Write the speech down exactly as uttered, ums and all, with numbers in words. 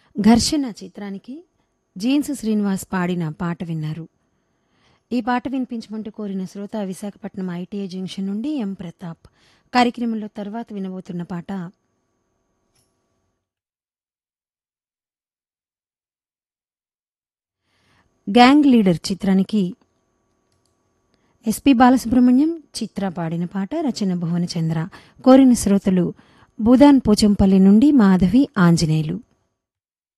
ఘర్షణ చిత్రానికి జీన్స్ శ్రీనివాస్ పాడిన పాట విన్నారు. ఈ పాట వినిపించమంటూ కోరిన శ్రోత విశాఖపట్నం ఐటీఐ జంక్షన్ నుండి ఎం ప్రతాప్. కార్యక్రమంలో తర్వాత వినబోతున్న పాట గ్యాంగ్ లీడర్ చిత్రానికి ఎస్పి బాలసుబ్రహ్మణ్యం చిత్ర పాడిన పాట. రచన భువనచంద్ర. కోరిన శ్రోతలు భూదాన్ పోచంపల్లి నుండి మాధవి, ఆంజనేయులు.